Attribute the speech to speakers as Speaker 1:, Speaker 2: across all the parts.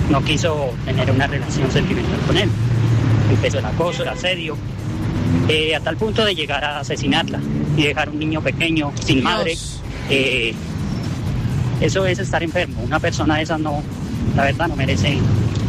Speaker 1: no quiso tener una relación sentimental con él. Empezó el acoso, el asedio, a tal punto de llegar a asesinarla y dejar un niño pequeño sin madre. Eso es estar enfermo. Una persona de esas no, la verdad, no merece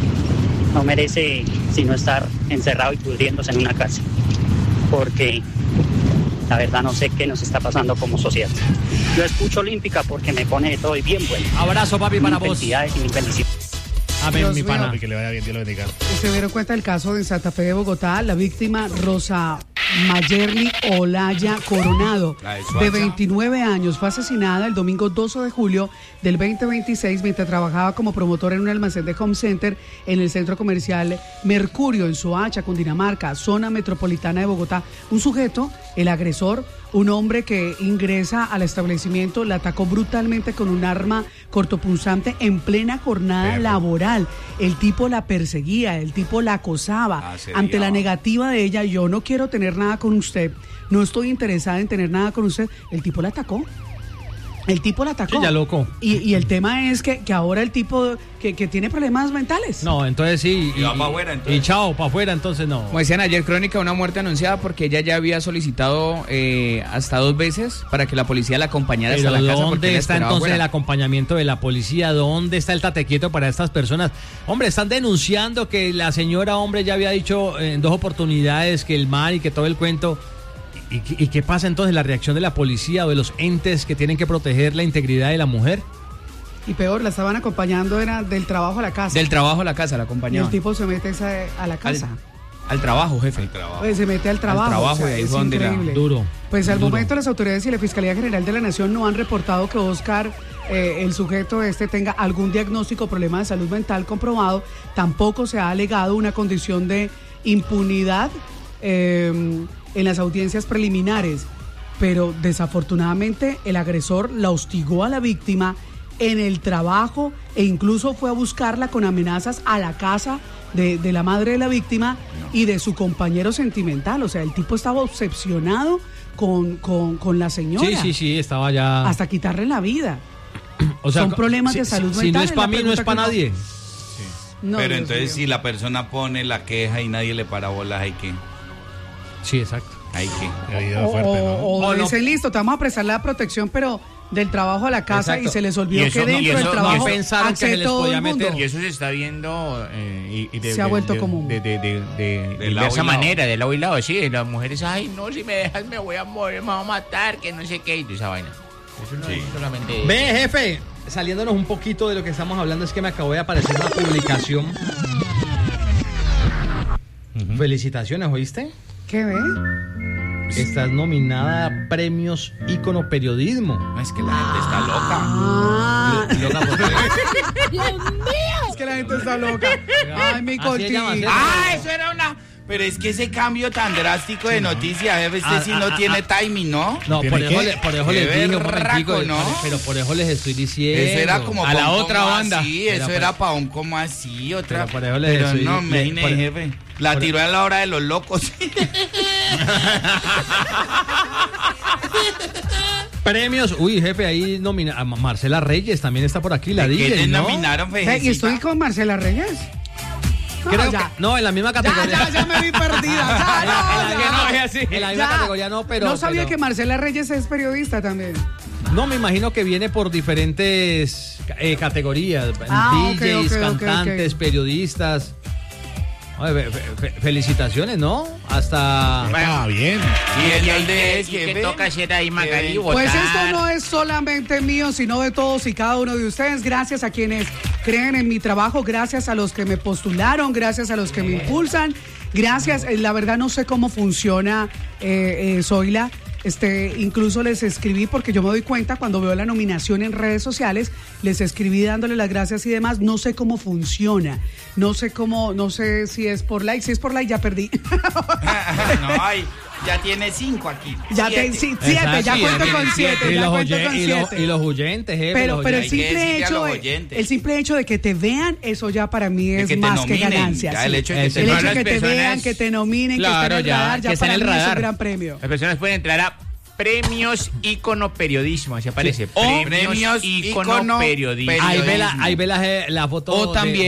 Speaker 1: sino estar encerrado y pudriéndose en una cárcel, porque la verdad no sé qué nos está pasando como sociedad. Yo escucho Olímpica porque me pone de todo y bien bueno.
Speaker 2: Abrazo, papi, para vos.
Speaker 1: Felicidades y mis bendiciones.
Speaker 2: Amén, mi pana.
Speaker 3: Que le vaya bien, Dios lo bendiga.
Speaker 4: Se dieron cuenta del caso de Santa Fe de Bogotá, la víctima Rosa Mayerly Olaya Coronado, de 29 años, fue asesinada el domingo 12 de julio del 2026 mientras trabajaba como promotora en un almacén de Home Center en el centro comercial Mercurio, en Soacha, Cundinamarca, zona metropolitana de Bogotá. Un sujeto, el agresor, un hombre que ingresa al establecimiento, la atacó brutalmente con un arma cortopunzante en plena jornada laboral. El tipo la perseguía, el tipo la acosaba. Ante la negativa de ella, yo no quiero tener nada con usted, no estoy interesada en tener nada con usted, el tipo la atacó. El tipo la atacó.
Speaker 2: Sí, ya loco.
Speaker 4: Y el tema es que ahora el tipo que tiene problemas mentales.
Speaker 2: No, entonces sí.
Speaker 5: Y va para afuera, entonces.
Speaker 2: Y chao, para afuera, entonces no.
Speaker 6: Como decían ayer, Crónica, una muerte anunciada porque ella ya había solicitado hasta 2 veces para que la policía la acompañara hasta la casa.
Speaker 2: ¿Dónde está entonces
Speaker 6: afuera?
Speaker 2: el acompañamiento de la policía? ¿Dónde está el tate quieto para estas personas? Hombre, están denunciando que la señora, hombre, ya había dicho en 2 oportunidades que el mar y que todo el cuento. ¿Y qué pasa entonces? ¿La reacción de la policía o de los entes que tienen que proteger la integridad de la mujer?
Speaker 4: Y peor, la estaban acompañando, era del trabajo a la casa.
Speaker 6: Del trabajo a la casa, la
Speaker 4: Y
Speaker 6: acompañaba.
Speaker 4: el tipo se mete a la casa.
Speaker 6: Al trabajo, jefe.
Speaker 4: Pues se mete al trabajo.
Speaker 6: O sea,
Speaker 4: y ahí
Speaker 6: es donde
Speaker 4: increíble.
Speaker 2: Duro.
Speaker 4: Pues al
Speaker 2: duro.
Speaker 4: momento las autoridades y la Fiscalía General de la Nación no han reportado que Oscar, el sujeto tenga algún diagnóstico o problema de salud mental comprobado. Tampoco se ha alegado una condición de impunidad en las audiencias preliminares, pero desafortunadamente el agresor la hostigó a la víctima en el trabajo e incluso fue a buscarla con amenazas a la casa de la madre de la víctima y de su compañero sentimental. O sea, el tipo estaba obsesionado con la señora.
Speaker 2: Sí, estaba ya...
Speaker 4: Hasta quitarle la vida.
Speaker 2: O sea,
Speaker 4: son problemas de salud mental.
Speaker 2: Si no es para mí, no es para nadie.
Speaker 4: No,
Speaker 5: pero
Speaker 4: Dios
Speaker 5: entonces
Speaker 4: mío.
Speaker 5: si la persona pone la queja y nadie le para bolas, ¿hay qué?
Speaker 2: Sí, exacto.
Speaker 5: ¿Hay qué?
Speaker 3: Ha ido fuerte, ¿no?
Speaker 4: O
Speaker 2: no.
Speaker 4: dicen, listo, te vamos a prestar la protección, pero del trabajo a la casa.
Speaker 2: Exacto.
Speaker 4: Y se les olvidó
Speaker 5: Y eso
Speaker 4: que
Speaker 5: no- y
Speaker 4: dentro del
Speaker 5: eso no
Speaker 4: trabajo
Speaker 2: pensaron que se les
Speaker 4: todo
Speaker 2: podía
Speaker 4: el mundo.
Speaker 2: meter.
Speaker 7: Y eso se está viendo
Speaker 4: Se ha vuelto común.
Speaker 7: de
Speaker 5: lado
Speaker 7: diversa
Speaker 5: y lado.
Speaker 7: manera, de lado y lado. Sí, las mujeres, ay, no, si me dejas me voy a morir, me voy a matar, que no sé qué, y esa vaina. Eso no es solamente...
Speaker 2: Ve, jefe, saliéndonos un poquito de lo que estamos hablando, es que me acabó de aparecer una publicación. Felicitaciones, ¿oíste?
Speaker 4: ¿Qué ve?
Speaker 2: Estás nominada a Premios Ícono Periodismo.
Speaker 5: No, es que la gente está loca.
Speaker 4: Ah,
Speaker 2: Loca, ¿por qué?
Speaker 4: es que la gente está loca. Ay, mi
Speaker 2: Así se llama,
Speaker 4: cotilla.
Speaker 5: Ah, eso era una... Pero es que ese cambio tan drástico de noticias, jefe, este sí no tiene timing, ¿no?
Speaker 2: No, por
Speaker 3: ¿Tiene
Speaker 2: eso,
Speaker 3: qué?
Speaker 2: por eso
Speaker 5: Qué
Speaker 2: les digo, un
Speaker 5: berraco,
Speaker 2: momentico,
Speaker 5: ¿no?
Speaker 2: pero por eso les estoy diciendo.
Speaker 5: Eso era como
Speaker 6: A la
Speaker 5: pa' un
Speaker 6: otra
Speaker 5: como
Speaker 6: banda.
Speaker 5: así,
Speaker 2: Era
Speaker 5: eso
Speaker 2: para-
Speaker 5: era para un como así, otra.
Speaker 2: Pero por eso les
Speaker 5: Pero
Speaker 2: estoy-
Speaker 5: no,
Speaker 2: le-
Speaker 5: imagínese,
Speaker 2: por-
Speaker 5: jefe. La
Speaker 2: por-
Speaker 5: tiró a la hora de los locos.
Speaker 2: Premios, uy, jefe, ahí nomina a Marcela Reyes también está por aquí, la
Speaker 5: ¿Qué
Speaker 2: DJ,
Speaker 5: le
Speaker 2: ¿no?
Speaker 5: nominaron,
Speaker 4: Ve,
Speaker 5: fejecita?
Speaker 4: ¿y estoy con Marcela Reyes? No,
Speaker 2: Creo
Speaker 4: ya.
Speaker 2: que, no, en la misma categoría.
Speaker 4: Ya me vi perdida.
Speaker 2: En la misma
Speaker 4: Ya.
Speaker 2: categoría no, pero...
Speaker 4: No sabía
Speaker 2: pero-
Speaker 4: que Marcela Reyes es periodista también.
Speaker 2: No, me imagino que viene por diferentes categorías.
Speaker 4: Ah, ok,
Speaker 2: DJs,
Speaker 4: ok,
Speaker 2: cantantes,
Speaker 4: ok.
Speaker 2: periodistas. Oye, felicitaciones, ¿no? Hasta...
Speaker 3: Ah, bien.
Speaker 5: ¿Y el
Speaker 7: ¿Y
Speaker 5: dónde es,
Speaker 7: qué
Speaker 5: jefe?
Speaker 7: toca hacer ahí, Magali?
Speaker 5: Jefe.
Speaker 4: Pues
Speaker 7: Votar.
Speaker 4: esto no es solamente mío, sino de todos y cada uno de ustedes. Gracias a quienes creen en mi trabajo, gracias a los que me postularon, gracias a los que me impulsan, gracias. La verdad no sé cómo funciona, Zoila. Incluso les escribí porque yo me doy cuenta cuando veo la nominación en redes sociales, les escribí dándole las gracias y demás. No sé cómo funciona, no sé si es por like. Si es por like ya perdí.
Speaker 5: No, ay, ya tiene 5 aquí.
Speaker 4: Ya
Speaker 5: 7.
Speaker 4: siete, ya cuento con 7,
Speaker 2: Y
Speaker 4: ya
Speaker 2: los
Speaker 4: cuento con
Speaker 2: oyen- y
Speaker 4: 7.
Speaker 2: los oyentes, jefe.
Speaker 4: Pero
Speaker 2: los
Speaker 4: el
Speaker 2: oyentes.
Speaker 5: Hay que decirle a los
Speaker 4: el simple hecho de que te vean, eso ya para mí
Speaker 5: De
Speaker 4: es
Speaker 5: que te
Speaker 4: más que
Speaker 5: nominen,
Speaker 4: ganancia.
Speaker 5: ya
Speaker 4: sí.
Speaker 5: el hecho de que te
Speaker 4: El
Speaker 5: nominen.
Speaker 4: hecho de que te
Speaker 7: Las personas-
Speaker 4: vean, que te nominen,
Speaker 6: Claro,
Speaker 4: que estén en el
Speaker 6: ya,
Speaker 4: radar,
Speaker 6: que
Speaker 4: ya
Speaker 6: estén
Speaker 4: para
Speaker 6: en el
Speaker 4: mí es un
Speaker 6: radar.
Speaker 4: gran premio.
Speaker 7: Las personas pueden entrar a Premios Ícono Periodismo, así aparece.
Speaker 5: O Premios Ícono
Speaker 7: Periodismo.
Speaker 5: Periodismo.
Speaker 2: Ahí ve la foto.
Speaker 6: O también